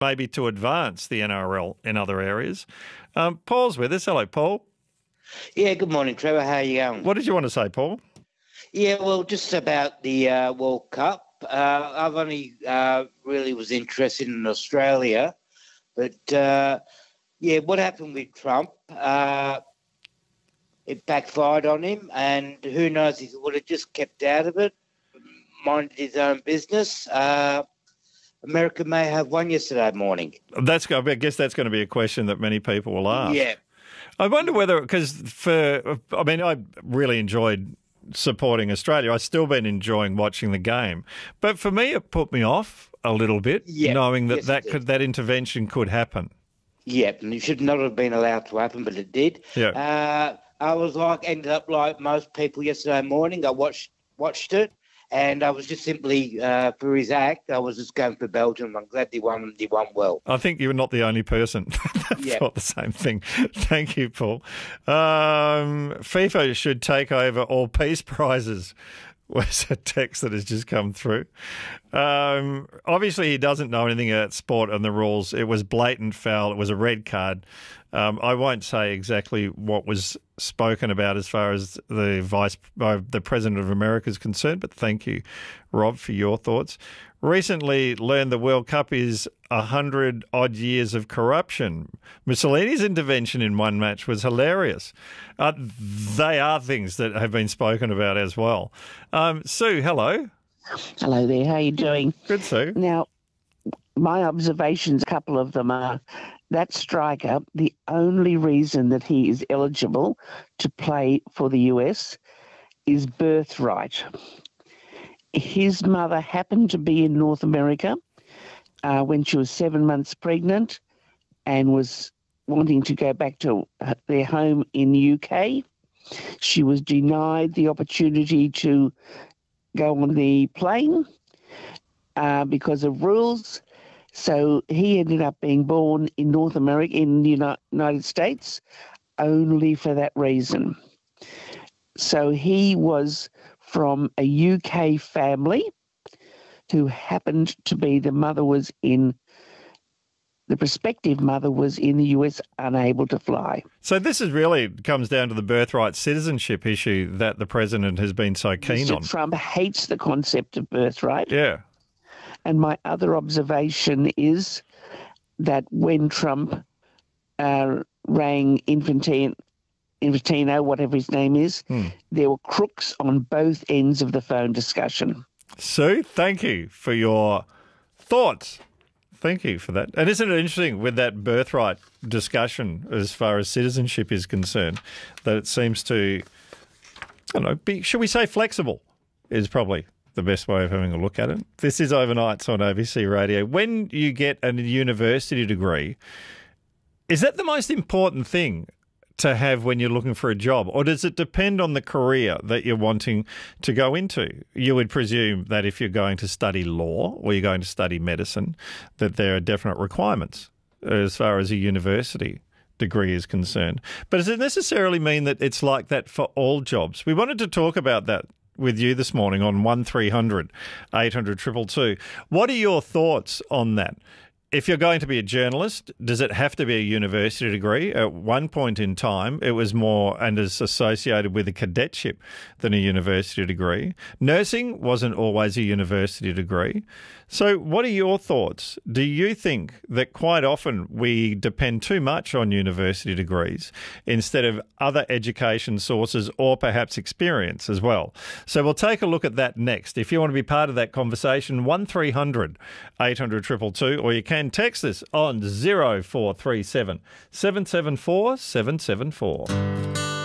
maybe to advance the NRL in other areas. Paul's with us. Hello, Paul. Yeah, good morning, Trevor. How are you going? What did you want to say, Paul? Yeah, well, just about the World Cup. I've only really was interested in Australia, but what happened with Trump? It backfired on him, and who knows if he would have just kept out of it, minded his own business. America may have won yesterday morning. I guess that's going to be a question that many people will ask. Yeah. I wonder whether, I really enjoyed supporting Australia. I've still been enjoying watching the game. But for me, it put me off a little bit, knowing that that intervention could happen. Yeah, and it should not have been allowed to happen, but it did. Yeah. I ended up like most people yesterday morning. I watched it, and I was just simply, for his act, I was just going for Belgium. I'm glad they won well. I think you're not the only person that thought the same thing. Thank you, Paul. FIFA should take over all peace prizes, was a text that has just come through. Obviously, he doesn't know anything about sport and the rules. It was blatant foul. It was a red card. I won't say exactly what was spoken about as far as the President of America is concerned, but thank you, Rob, for your thoughts. Recently learned the World Cup is 100-odd years of corruption. Mussolini's intervention in one match was hilarious. They are things that have been spoken about as well. Sue, hello. Hello there. How are you doing? Good, Sue. Now, my observations, a couple of them are that striker, the only reason that he is eligible to play for the US is birthright. His mother happened to be in North America when she was 7 months pregnant and was wanting to go back to their home in the UK. She was denied the opportunity to go on the plane because of rules. So he ended up being born in North America, in the United States, only for that reason. So he was from a UK family who happened to be the prospective mother was in the US, unable to fly. So this is really comes down to the birthright citizenship issue that the president has been so keen on. Trump hates the concept of birthright. Yeah. And my other observation is that when Trump rang Infantino, whatever his name is, there were crooks on both ends of the phone discussion. Sue, thank you for your thoughts. Thank you for that. And isn't it interesting with that birthright discussion as far as citizenship is concerned, that it seems to, should we say flexible is probably the best way of having a look at it. This is Overnights on ABC Radio. When you get a university degree, is that the most important thing to have when you're looking for a job, or does it depend on the career that you're wanting to go into? You would presume that if you're going to study law or you're going to study medicine, that there are definite requirements as far as a university degree is concerned. But does it necessarily mean that it's like that for all jobs? We wanted to talk about that with you this morning on 1300 800 222. What are your thoughts on that? If you're going to be a journalist, does it have to be a university degree? At one point in time, it was more and is associated with a cadetship than a university degree. Nursing wasn't always a university degree. So what are your thoughts? Do you think that quite often we depend too much on university degrees instead of other education sources or perhaps experience as well? So we'll take a look at that next. If you want to be part of that conversation, 1300 800 222, or you can text us on 0437 774 774.